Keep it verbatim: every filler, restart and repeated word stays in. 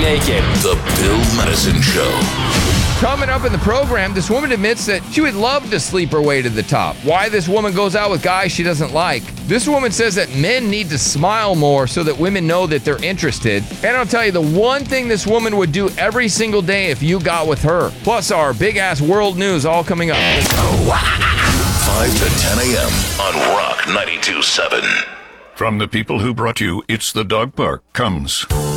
naked. The Bill Madison Show. Coming up in the program, this woman admits that she would love to sleep her way to the top. Why this woman goes out with guys she doesn't like. This woman says that men need to smile more so that women know that they're interested. And I'll tell you the one thing this woman would do every single day if you got with her. Plus our big-ass world news all coming up. five to ten a.m. on Rock ninety-two point seven. From the people who brought you It's the Dog Park comes